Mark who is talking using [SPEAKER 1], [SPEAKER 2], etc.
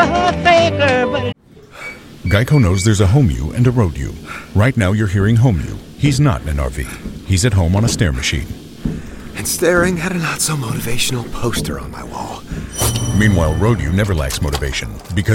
[SPEAKER 1] faker, but...
[SPEAKER 2] Geico knows there's a home you and a road you. Right now you're hearing home you. He's not in an RV. He's at home on a stair machine.
[SPEAKER 3] And staring at a not-so-motivational poster on my wall.
[SPEAKER 2] Meanwhile, road you never lacks motivation because